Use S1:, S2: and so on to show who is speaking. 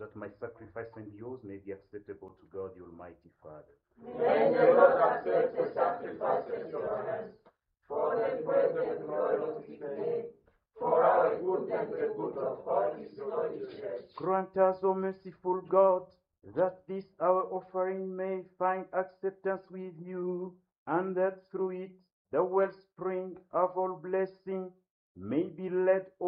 S1: that my sacrifice and yours may be acceptable to God, the Almighty Father.
S2: May the Lord accept the sacrifice at your hands, for the praise and glory of his name, for our good and the good of all his holy church.
S1: Grant us, O merciful God, that this our offering may find acceptance with you, and that through it the wellspring of all blessing may be led